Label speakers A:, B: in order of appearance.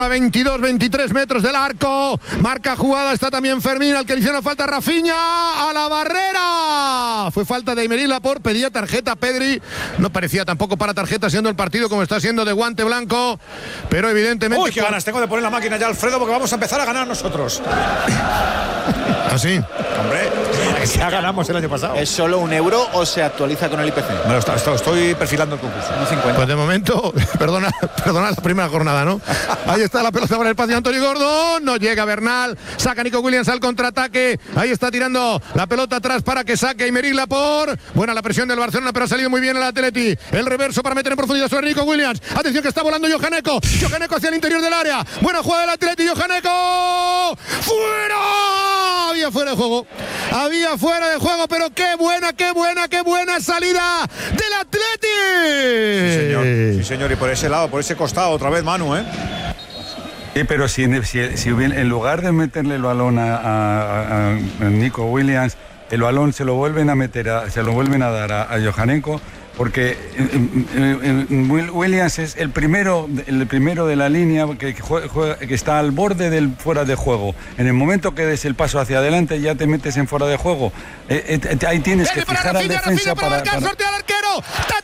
A: A 22-23 metros del arco, marca jugada, está también Fermín, al que le hicieron falta Rafinha, a la barrera. Fue falta de Aymeric Laporte, pedía tarjeta Pedri, no parecía tampoco para tarjeta siendo el partido como está siendo de guante blanco, pero evidentemente...
B: Uy, qué ganas tengo de poner la máquina ya, Alfredo, porque vamos a empezar a ganar nosotros.
A: ¿Así?
B: Hombre, ya ganamos el año pasado.
C: ¿Es solo €1 o se actualiza con el IPC?
B: Me lo estoy perfilando el concurso.
C: 1,50.
A: Pues de momento, perdona la primera jornada, ¿no? Ahí está la pelota por el espacio de Antonio Gordon, no llega Bernal, saca Nico Williams al contraataque, ahí está tirando la pelota atrás para que saque Aymeric Laporte, buena la presión del Barcelona, pero ha salido muy bien el Atleti, el reverso para meter en profundidad sobre Nico Williams, atención que está volando Johaneko hacia el interior del área, buena jugada del Atleti, Johaneko, ¡fuera! Había fuera de juego, pero qué buena salida del Atleti.
B: Sí señor, y por ese lado, por ese costado, otra vez Manu, ¿eh?
D: Sí, pero si en lugar de meterle el balón a Nico Williams, el balón se lo vuelven a dar a Johaneko, porque Williams es el primero de la línea que está al borde del fuera de juego. En el momento que des el paso hacia adelante ya te metes en fuera de juego. Ahí tienes que fijar al defensa para
A: sortea al arquero.